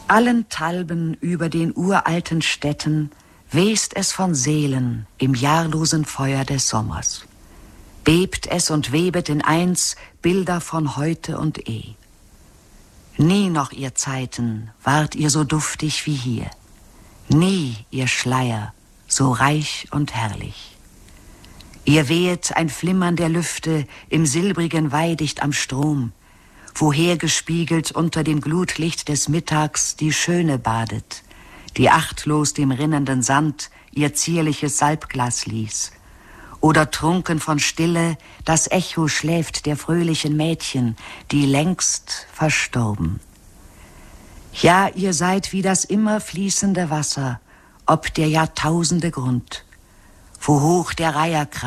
Allenthalben über den uralten Städten west es von Seelen im jahrlosen Feuer des Sommers. Bebt es und webet in eins Bilder von heute und Nie noch ihr Zeiten wart ihr so duftig wie hier. Nie ihr Schleier so reich und herrlich. Ihr wehet ein Flimmern der Lüfte im silbrigen Weidicht am Strom, woher gespiegelt unter dem Glutlicht des Mittags die Schöne badet, die achtlos dem rinnenden Sand ihr zierliches Salbglas ließ. Oder trunken von Stille das Echo schläft der fröhlichen Mädchen, die längst verstorben. Ja, ihr seid wie das immer fließende Wasser, ob der Jahrtausende Grund, wo hoch der Reiherkranz